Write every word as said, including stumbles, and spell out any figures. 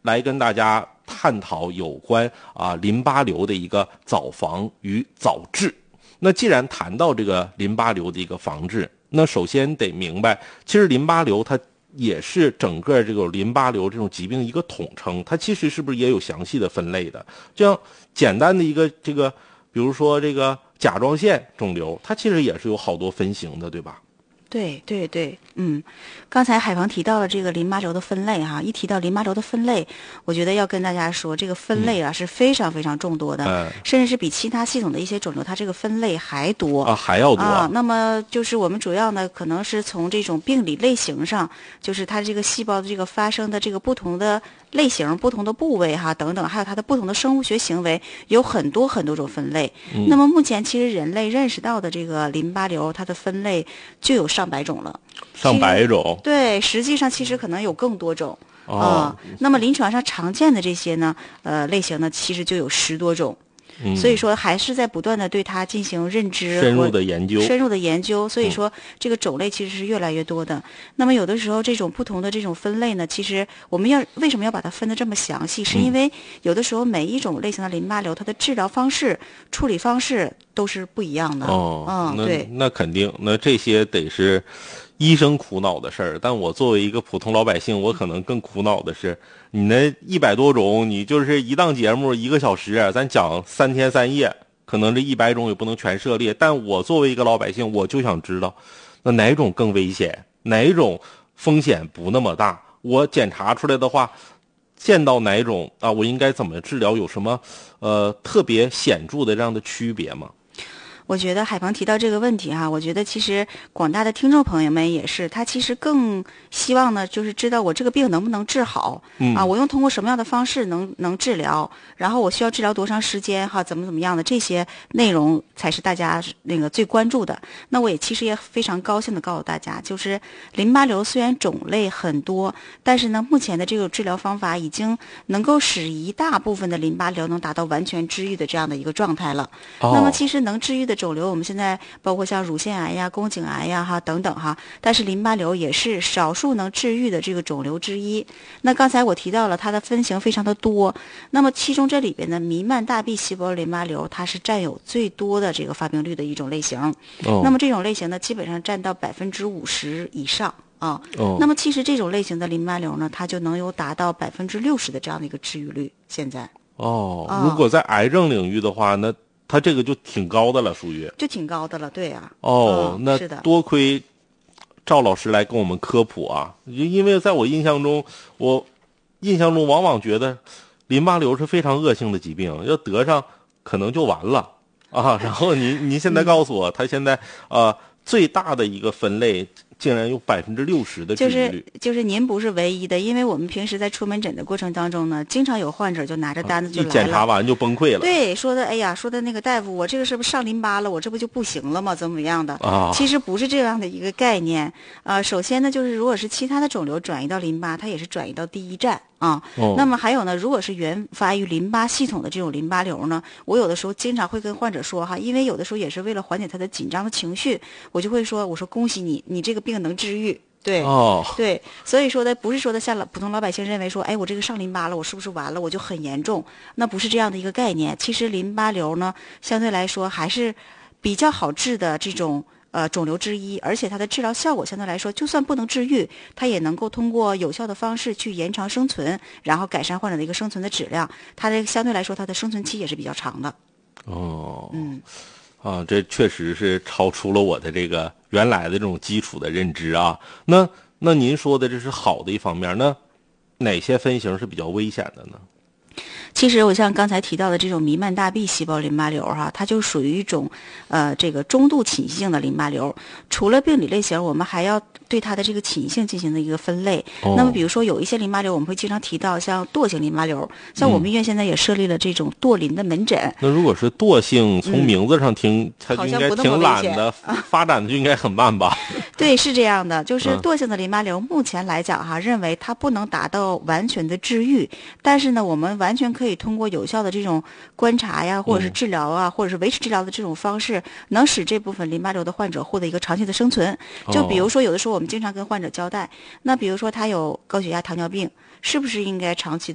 来跟大家探讨有关啊淋巴瘤的一个早防与早治。那既然谈到这个淋巴瘤的一个防治，那首先得明白，其实淋巴瘤它也是整个这个淋巴瘤这种疾病一个统称，它其实是不是也有详细的分类的？这样简单的一个这个，比如说这个甲状腺肿瘤，它其实也是有好多分型的，对吧？ 对对对，嗯，刚才海鹏提到了这个淋巴瘤的分类哈，一提到淋巴瘤的分类，我觉得要跟大家说，这个分类啊、嗯、是非常非常众多的、嗯，甚至是比其他系统的一些肿瘤，它这个分类还多啊，还要多啊。那么就是我们主要呢，可能是从这种病理类型上，就是它这个细胞的这个发生的这个不同的类型、不同的部位哈等等，还有它的不同的生物学行为，有很多很多种分类。嗯、那么目前其实人类认识到的这个淋巴瘤，它的分类就有上百种了， 上百种， 对，实际上其实可能有更多种啊、 哦呃。那么临床上常见的这些呢，呃，类型呢，其实就有十多种。嗯、所以说还是在不断的对它进行认知深入的研究深入的研究，所以说这个种类其实是越来越多的、嗯、那么有的时候这种不同的这种分类呢，其实我们要为什么要把它分得这么详细，是因为有的时候每一种类型的淋巴瘤它的治疗方式处理方式都是不一样的。 哦， 嗯，对， 那肯定，那这些得是医生苦恼的事儿，但我作为一个普通老百姓，我可能更苦恼的是，你那一百多种，你就是一档节目一个小时，咱讲三天三夜，可能这一百种也不能全涉猎。但我作为一个老百姓，我就想知道，那哪种更危险，哪种风险不那么大？我检查出来的话，见到哪种啊，我应该怎么治疗？有什么呃特别显著的这样的区别吗？ 我觉得海鹏提到这个问题哈，我觉得其实广大的听众朋友们也是，他其实更希望呢，就是知道我这个病能不能治好、嗯、啊，我用通过什么样的方式能能治疗，然后我需要治疗多长时间哈，怎么怎么样的这些内容才是大家那个最关注的。那我也其实也非常高兴的告诉大家，就是淋巴瘤虽然种类很多，但是呢，目前的这个治疗方法已经能够使一大部分的淋巴瘤能达到完全治愈的这样的一个状态了。哦、那么其实能治愈的肿瘤，我们现在包括像乳腺癌呀、宫颈癌呀哈等等哈，但是淋巴瘤也是少数能治愈的这个肿瘤之一。那刚才我提到了它的分型非常的多，那么其中这里边的弥漫大 B 细胞淋巴瘤，它是占有最多的这个发病率的一种类型。哦、那么这种类型呢，基本上占到百分之五十以上。啊、哦，那么其实这种类型的淋巴瘤呢，它就能有达到百分之六十的这样的一个治愈率。现在哦，如果在癌症领域的话，那它这个就挺高的了，属于就挺高的了，对啊。 哦， 嗯、 那是的， 多亏赵老师来跟我们科普啊，因为在我印象中，我印象中往往觉得淋巴瘤是非常恶性的疾病，要得上可能就完了啊。然后您您现在告诉我，它现在呃最大的一个分类竟然有百分之六十的治愈率， 就是就是您不是唯一的，因为我们平时在出门诊的过程当中呢，经常有患者就拿着单子就来了， 一检查完就崩溃了。 对，说的哎呀，说的那个大夫，我这个是不是上淋巴了？我这不就不行了吗？怎么怎么样的？ 啊， 其实不是这样的一个概念。呃，首先呢，就是如果是其他的肿瘤转移到淋巴，它也是转移到第一站。啊、哦，那么还有呢，如果是原发于淋巴系统的这种淋巴瘤呢，我有的时候经常会跟患者说哈，因为有的时候也是为了缓解他的紧张的情绪，我就会说，我说恭喜你，你这个病能治愈。对， 哦， 对，所以说的不是说的像普通老百姓认为说，哎，我这个上淋巴了，我是不是完了，我就很严重？那不是这样的一个概念。其实淋巴瘤呢，相对来说还是比较好治的这种。呃，肿瘤之一，而且它的治疗效果相对来说，就算不能治愈，它也能够通过有效的方式去延长生存，然后改善患者的一个生存的质量。它的相对来说，它的生存期也是比较长的。 哦， 嗯， 啊，这确实是超出了我的这个原来的这种基础的认知啊。那那您说的这是好的一方面，那哪些分型是比较危险的呢？ 其实我像刚才提到的这种弥漫大 B 细胞淋巴瘤哈，它就属于一种呃这个中度侵袭性的淋巴瘤。除了病理类型，我们还要对它的这个侵袭性进行的一个分类。哦、那么比如说有一些淋巴瘤，我们会经常提到像惰性淋巴瘤，像我们医院现在也设立了这种惰淋的门诊。 嗯、那如果是惰性，从名字上听，嗯、它就应该挺懒的，发展的就应该很慢吧？ 对，是这样的，就是惰性的淋巴瘤，目前来讲哈，认为它不能达到完全的治愈，但是呢，我们完全可以。可以通过有效的这种观察呀，或者是治疗啊，嗯、或者是维持治疗的这种方式，能使这部分淋巴瘤的患者获得一个长期的生存。就比如说，有的时候我们经常跟患者交代，那比如说他有高血压、糖尿病，是不是应该长期的